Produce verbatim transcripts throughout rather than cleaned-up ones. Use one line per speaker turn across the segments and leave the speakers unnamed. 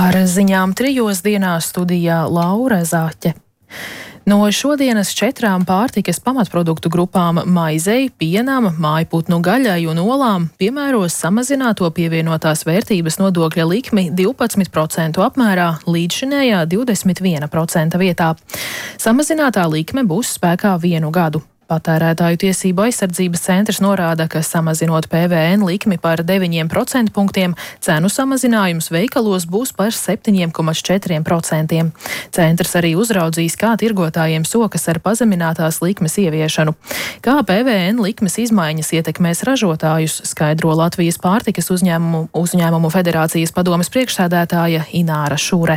Ar ziņām trijos dienās studijā Laura Zaķe. No šodienas četrām pārtikas pamatproduktu grupām maizei, pienam, mājputnu gaļai un olām piemēros samazināto pievienotās vērtības nodokļa likmi divpadsmit procentu apmērā līdzšinējā divdesmit viena procenta vietā. Samazinātā likme būs spēkā vienu gadu. Patērētāju tiesību aizsardzības centrs norāda, ka samazinot P V N likmi par deviņiem procentu punktiem, cenu samazinājums veikalos būs par septiņiem komā četriem procentiem. Centrs arī uzraudzīs, kā tirgotājiem sokas ar pazeminātās likmes ieviešanu. Kā P V N likmes izmaiņas ietekmēs ražotājus, skaidro Latvijas pārtikas uzņēmumu, uzņēmumu federācijas padomes priekšsēdētāja Ināra Šure.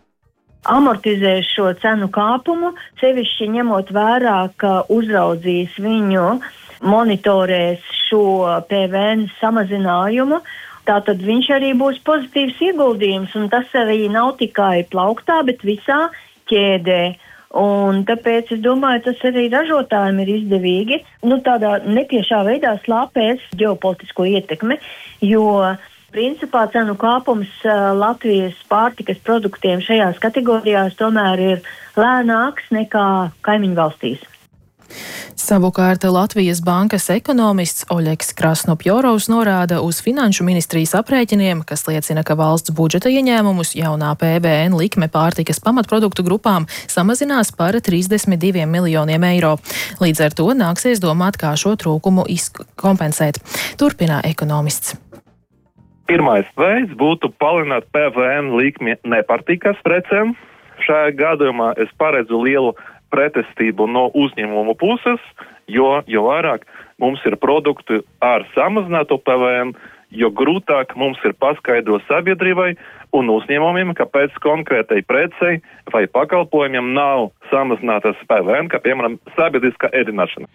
Amortizēs šo cenu kāpumu, sevišķi ņemot vērā, ka uzraudzīs viņu, monitorēs šo P V N samazinājumu, tātad viņš arī būs pozitīvs ieguldījums, un tas arī nav tikai plauktā, bet visā ķēdē. Un tāpēc es domāju, tas arī ražotājiem ir izdevīgi, nu tādā netiešā veidā slāpēs ģeopolitisko ietekmi, jo principā cenu kāpums Latvijas pārtikas produktiem šajās kategorijās tomēr ir lēnāks nekā kaimiņu valstīs.
Savukārt Latvijas bankas ekonomists Oļegs Krasnopjorovs norāda uz Finanšu ministrijas aprēķiniem, kas liecina, ka valsts budžeta ieņēmumus jaunā P V N likme pārtikas pamatproduktu grupām samazinās par trīsdesmit diviem miljoniem eiro. Līdz ar to nāksies domāt, kā šo trūkumu kompensēt. Turpina ekonomists.
Pirmais veids būtu palielināt P V N likmi nepārtikas precēm. Šajā gadījumā es paredzu lielu pretestību no uzņēmumu puses, jo, jo vairāk mums ir produkti ar samazināto P V N, jo grūtāk mums ir paskaidrot sabiedrībai un uzņēmumiem, kāpēc konkrētai precei vai pakalpojumiem nav samazinātas P V N, kā piemēram sabiedriskā ēdināšana.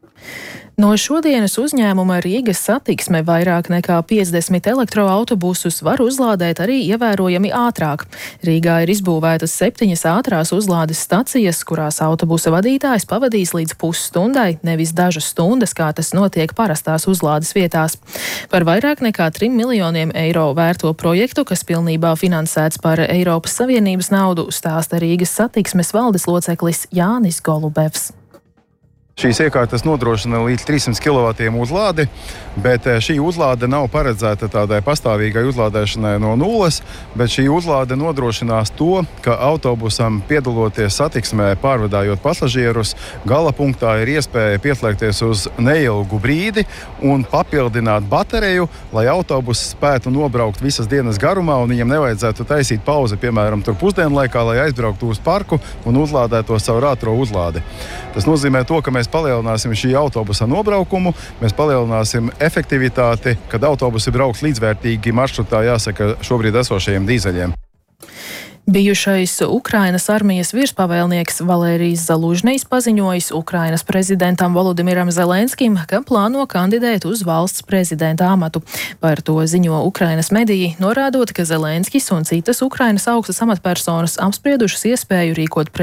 No šodienas uzņēmuma Rīgas Satiksme vairāk nekā piecdesmit elektroautobusus var uzlādēt arī ievērojami ātrāk. Rīgā ir izbūvētas septiņas ātrās uzlādes stacijas, kurās autobusa vadītājs pavadīs līdz pusstundai, nevis dažas stundas, kā tas notiek parastās uzlādes vietās. Par vairāk nekā trim miljoniem eiro vērto projektu, kas pilnībā finansēts par Eiropas Savienības naudu, stāsta Rīgas Satiksmes valdes loceklis Jānis Golubevs.
Šīs iekārtas nodrošina līdz trīssimti kilovatiem uzlādi, bet šī uzlāde nav paredzēta tādai pastāvīgai uzlādēšanai no nulles, bet šī uzlāde nodrošinās to, ka autobusam piedaloties satiksmē pārvadājot pasažierus, gala punktā ir iespēja pieslēgties uz neilgu brīdi un papildināt bateriju, lai autobus spētu nobraukt visas dienas garumā un viņam nevajadzētu taisīt pauzi, piemēram, tur pusdienlaikā, lai aizbrauktu uz parku un uzlādētos savu ātro uzlādi. Tas nozīmē to, ka mēs palielināsim šī autobusa nobraukumu, mēs palielināsim efektivitāti, kad autobusi brauks līdzvērtīgi maršrutā, jāsaka, šobrīd esošajiem dīzeļiem.
Bijušais Ukrainas armijas virspavēlnieks Valērijs Zalužņejs paziņojis Ukrainas prezidentam Volodimiram Zelenskim, ka plāno kandidēt uz valsts prezidenta amatu. Par to ziņo Ukrainas mediji, norādot, ka Zelenskis un citas Ukrainas augstas amatpersonas apspriedušas iespēju rīkot